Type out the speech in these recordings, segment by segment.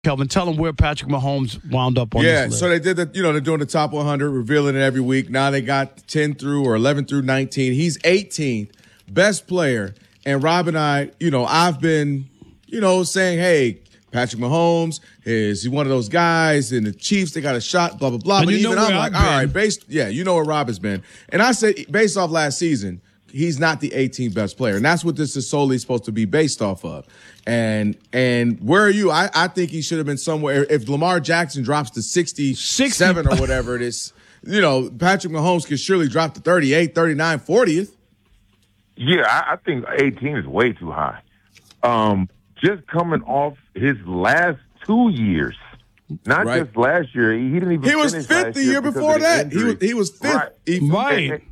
Kelvin, tell them where Patrick Mahomes wound up on this list. So they did that. They're doing the top 100, revealing it every week. Now they got 10 through or 11 through 19. He's 18th, best player. And Rob and I, I've been, saying, hey, Patrick Mahomes, is he one of those guys? And the Chiefs, they got a shot, blah, blah, blah. And but even I'm like, all right, you know where Rob has been. And I said, based off last season, he's not the 18th best player. And that's what this is solely supposed to be based off of. And where are you? I think he should have been somewhere. If Lamar Jackson drops to 67 or whatever it is, Patrick Mahomes could surely drop to 38, 39, 40th. Yeah, I think 18 is way too high. Just coming off his last 2 years, not just last year. He didn't even. He was fifth the year before that. He was fifth. Right.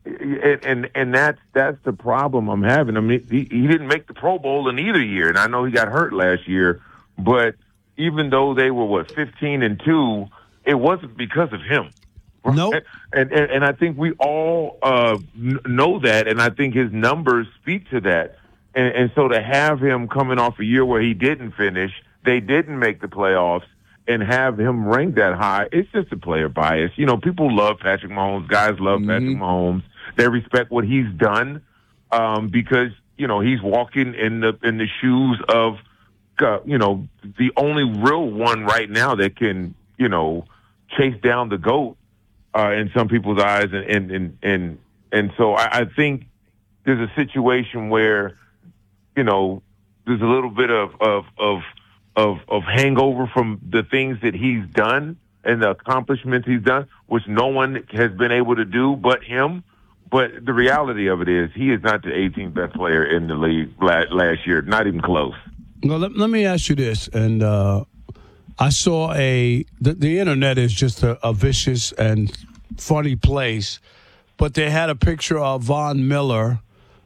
And that's the problem I'm having. I mean, he didn't make the Pro Bowl in either year, and I know he got hurt last year. But even though they were 15-2, it wasn't because of him. No. Nope. And I think we all know that, and I think his numbers speak to that. And so to have him coming off a year where he didn't finish, they didn't make the playoffs, and have him ranked that high, it's just a player bias. People love Patrick Mahomes. Guys love Patrick Mahomes. They respect what he's done because, he's walking in the shoes of, the only real one right now that can, chase down the GOAT in some people's eyes. And so I think there's a situation where, there's a little bit of hangover from the things that he's done and the accomplishments he's done, which no one has been able to do but him. But the reality of it is he is not the 18th best player in the league last year, not even close. Well, let me ask you this, and I saw the internet is just a vicious and funny place, but they had a picture of Von Miller.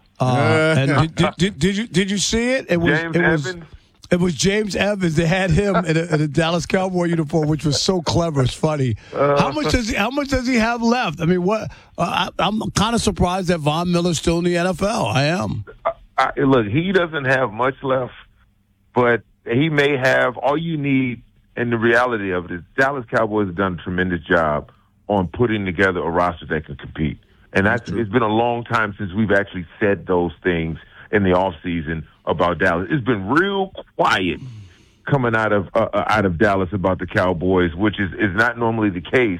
And did you see it? It was James Evans. They had him in a Dallas Cowboy uniform, which was so clever. It's funny. How much does he have left? I mean, what? I'm kind of surprised that Von Miller's still in the NFL. I am. Look, he doesn't have much left, but he may have all you need. And the reality of it is, Dallas Cowboys have done a tremendous job on putting together a roster that can compete. And it's been a long time since we've actually said those things in the offseason about Dallas. It's been real quiet coming out of Dallas about the Cowboys, which is not normally the case.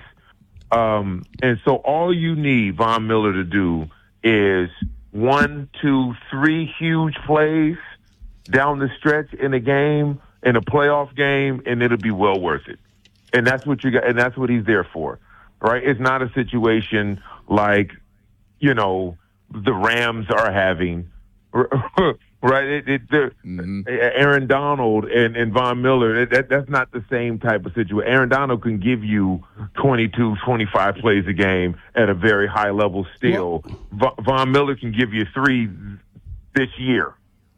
And so all you need Von Miller to do is 1, 2, 3 huge plays down the stretch in a game, in a playoff game, and it'll be well worth it. And that's what you got, and that's what he's there for, right? It's not a situation like, the Rams are having, right? Aaron Donald and Von Miller, that's not the same type of situation. Aaron Donald can give you 22, 25 plays a game at a very high level still. Von Miller can give you 3 this year.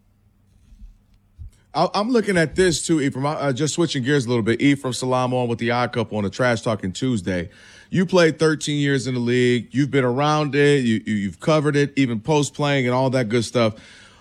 I'm looking at this too, Ephraim. Just switching gears a little bit. Ephraim Salam on with the Odd Couple on the Trash Talking Tuesday. You played 13 years in the league. You've been around it. You've covered it, even post-playing and all that good stuff.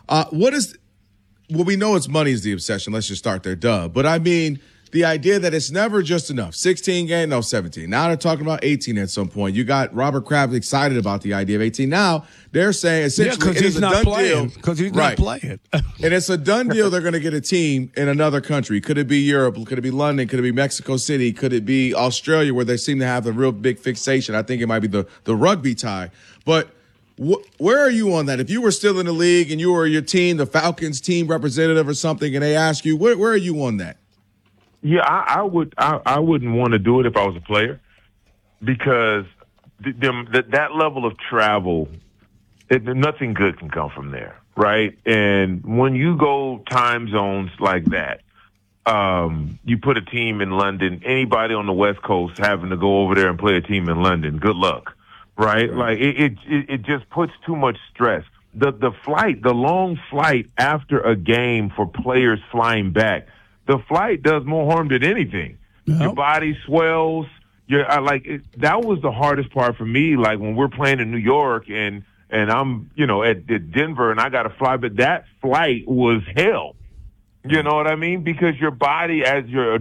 We know it's money is the obsession. Let's just start there, duh. But I mean, the idea that it's never just enough. 16 games, no, 17. Now they're talking about 18 at some point. You got Robert Kraft excited about the idea of 18. Now they're saying essentially it is a done deal. Because he's not playing. And it's a done deal. They're going to get a team in another country. Could it be Europe? Could it be London? Could it be Mexico City? Could it be Australia, where they seem to have a real big fixation? I think it might be the rugby tie. But where are you on that? If you were still in the league and you were your team, the Falcons team representative or something, and they ask you, where are you on that? Yeah, I wouldn't want to do it if I was a player, because that level of travel, nothing good can come from there, right? And when you go time zones like that, you put a team in London, anybody on the West Coast having to go over there and play a team in London, good luck, right? Like it just puts too much stress. The long flight after a game for players flying back, the flight does more harm than anything. Yep. Your body swells. That was the hardest part for me. Like when we're playing in New York and I'm, at Denver and I got to fly, but that flight was hell. You know what I mean? Because your body, as your